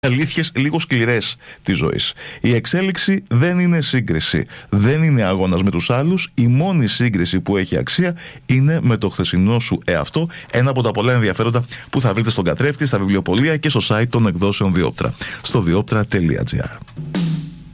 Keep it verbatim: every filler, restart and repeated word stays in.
Αλήθειες λίγο σκληρές της ζωής. Η εξέλιξη δεν είναι σύγκριση. Δεν είναι αγώνας με τους άλλους. Η μόνη σύγκριση που έχει αξία είναι με το χθεσινό σου εαυτό. Ένα από τα πολλά ενδιαφέροντα που θα βρείτε στον καθρέφτη, στα βιβλιοπωλεία και στο site των εκδόσεων Διόπτρα. Στο διόπτρα τελεία τζι άρ.